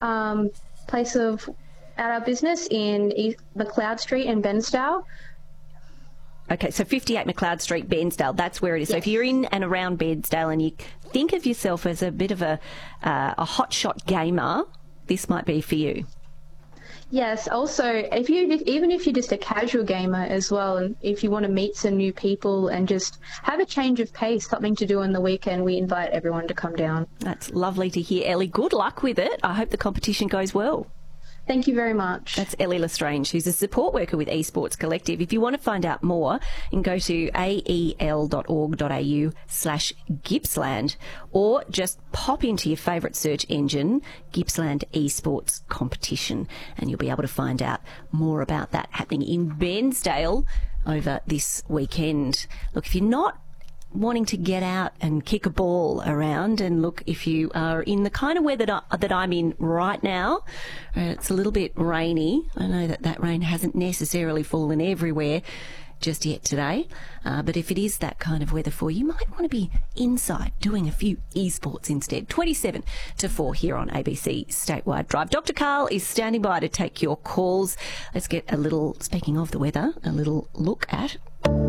place at our business in McLeod Street in Bensdale. Okay, so 58 McLeod Street, Bensdale, that's where it is. Yes. So if you're in and around Bensdale and you think of yourself as a bit of a hotshot gamer, this might be for you. Yes, also, even if you're just a casual gamer as well, and if you want to meet some new people and just have a change of pace, something to do on the weekend, we invite everyone to come down. That's lovely to hear, Ellie. Good luck with it. I hope the competition goes well. Thank you very much. That's Ellie Lestrange, who's a support worker with Esports Collective. If you want to find out more, you can go to ael.org.au/Gippsland or just pop into your favourite search engine, Gippsland Esports Competition, and you'll be able to find out more about that happening in Bensdale over this weekend. Look, if you're not wanting to get out and kick a ball around, and look, if you are in the kind of weather that I'm in right now, it's a little bit rainy. I know that rain hasn't necessarily fallen everywhere just yet today, but if it is that kind of weather for you, you might want to be inside doing a few esports instead. 27 to 4 here on ABC Statewide Drive. Dr. Carl is standing by to take your calls. Let's get a little, speaking of the weather, a little look at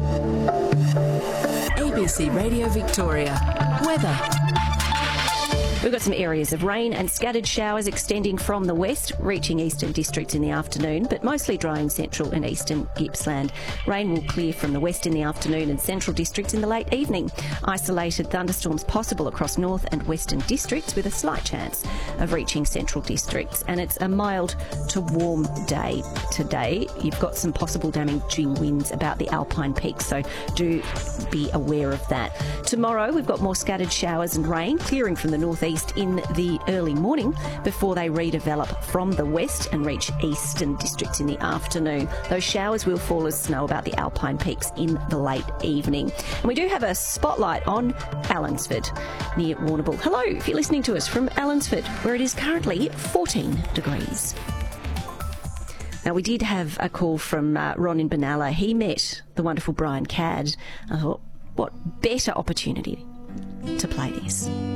ABC Radio Victoria. Weather. We've got some areas of rain and scattered showers extending from the west, reaching eastern districts in the afternoon, but mostly dry in central and eastern Gippsland. Rain will clear from the west in the afternoon and central districts in the late evening. Isolated thunderstorms possible across north and western districts with a slight chance of reaching central districts. And it's a mild to warm day today. You've got some possible damaging winds about the Alpine Peaks, so do be aware of that. Tomorrow we've got more scattered showers and rain, clearing from the northeast in the early morning before they redevelop from the west and reach eastern districts in the afternoon. Those showers will fall as snow about the Alpine Peaks in the late evening. And we do have a spotlight on Allansford near Warrnambool. Hello, if you're listening to us from Allansford, where it is currently 14 degrees. Now, we did have a call from Ron in Benalla. He met the wonderful Brian Cadd. I thought, what better opportunity to play this?